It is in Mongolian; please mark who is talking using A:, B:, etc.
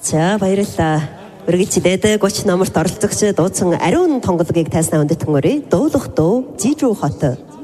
A: За баярлалаа. Үргэлж дэдэг 30 номерт оролцогч дууцсан ариун тонголгийг тайснаа өндөтгөнгөрий. Дуулах дуу Жижүү хот.